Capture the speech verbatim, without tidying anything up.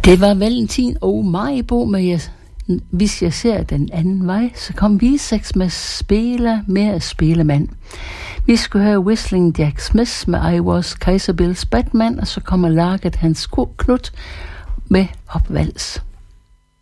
Det var Valentin og Maribo med jeg, Hvis jeg ser den anden vej. Så kom vi seks med Spiller med Spillemand. Vi skulle høre Whistling Jack Smith med I Was Kaiser Bills Batman, og så kommer Laget Hans Knut med Opvals.